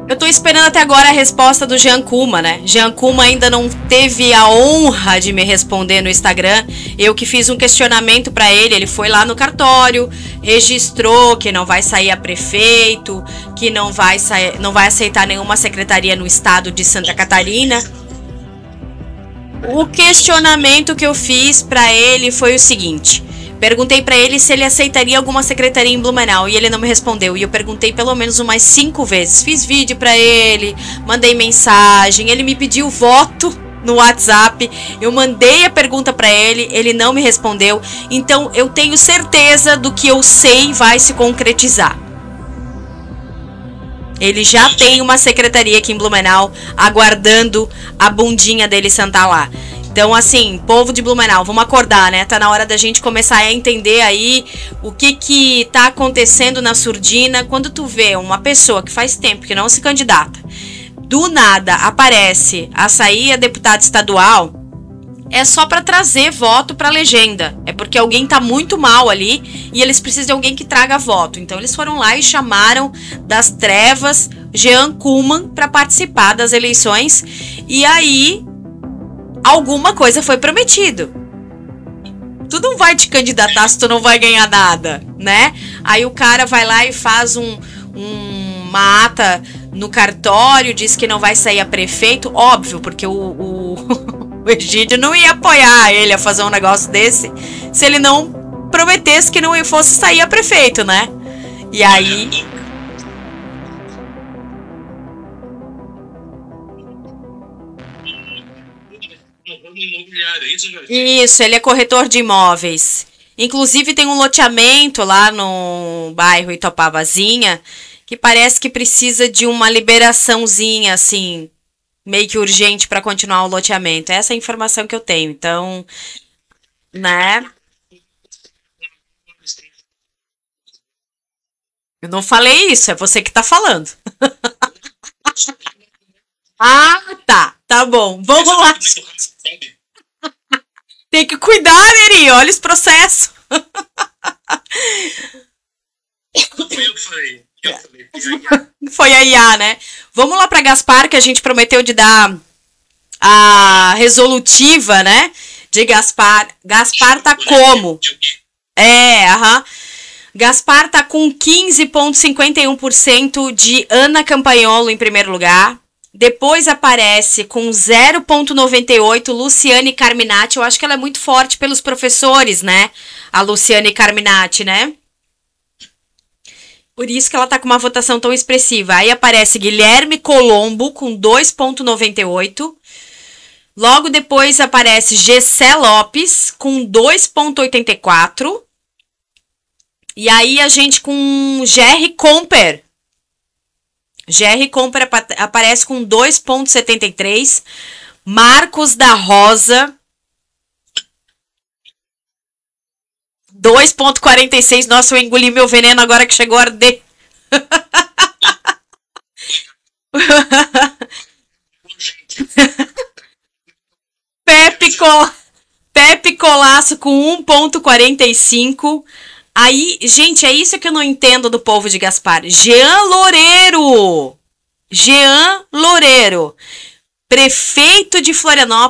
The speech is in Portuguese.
Eu tô esperando até agora a resposta do Jean Kuma, né? Jean Kuma ainda não teve a honra de me responder no Instagram. Eu que fiz um questionamento pra ele, ele foi lá no cartório, registrou que não vai sair a prefeito, que não vai aceitar nenhuma secretaria no estado de Santa Catarina. O questionamento que eu fiz pra ele foi o seguinte: perguntei pra ele se ele aceitaria alguma secretaria em Blumenau e ele não me respondeu. E eu perguntei pelo menos umas 5 vezes. Fiz vídeo pra ele, mandei mensagem, ele me pediu voto no WhatsApp. Eu mandei a pergunta pra ele, ele não me respondeu. Então eu tenho certeza do que eu sei vai se concretizar. Ele já tem uma secretaria aqui em Blumenau, aguardando a bundinha dele sentar lá. Então, assim, povo de Blumenau, vamos acordar, né? Tá na hora da gente começar a entender aí o que tá acontecendo na surdina. Quando tu vê uma pessoa que faz tempo que não se candidata, do nada aparece a sair a deputada estadual, é só para trazer voto para legenda. É porque alguém tá muito mal ali e eles precisam de alguém que traga voto. Então eles foram lá e chamaram das trevas Jean Kuma para participar das eleições. E aí alguma coisa foi prometido. Tu não vai te candidatar se tu não vai ganhar nada, né? Aí o cara vai lá e faz uma ata no cartório, diz que não vai sair a prefeito. Óbvio, porque o Egídio não ia apoiar ele a fazer um negócio desse se ele não prometesse que não fosse sair a prefeito, né? E aí... Isso, ele é corretor de imóveis. Inclusive tem um loteamento lá no bairro Itopavazinha que parece que precisa de uma liberaçãozinha, assim, meio que urgente para continuar o loteamento. Essa é a informação que eu tenho. Então, né? Eu não falei isso, é você que tá falando. Ah, tá. Tá bom. Vamos lá. Tem que cuidar, Neri. Olha os processos. Foi eu que falei. Foi a IA, né? Vamos lá para Gaspar, que a gente prometeu de dar a resolutiva, né? De Gaspar. Gaspar tá como? Aham. Gaspar tá com 15,51% de Ana Campagnolo em primeiro lugar. Depois aparece com 0,98 Luciane Carminati. Eu acho que ela é muito forte pelos professores, né? A Luciane Carminati, né? Por isso que ela tá com uma votação tão expressiva. Aí aparece Guilherme Colombo com 2,98. Logo depois aparece Gessé Lopes com 2,84. E aí a gente com Jerry Comper. Jerry Comper aparece com 2,73. Marcos da Rosa 2,46. Nossa, eu engoli meu veneno agora que chegou a arder. Pepe Colasso com 1,45. Aí, gente, é isso que eu não entendo do povo de Gaspar. Jean Loureiro, prefeito de Florianópolis.